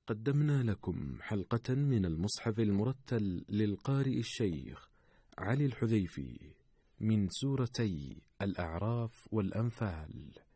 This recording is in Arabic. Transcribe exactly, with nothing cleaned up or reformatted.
قدمنا لكم حلقة من المصحف المرتل للقارئ الشيخ علي الحذيفي من سورتي الأعراف والأنفال.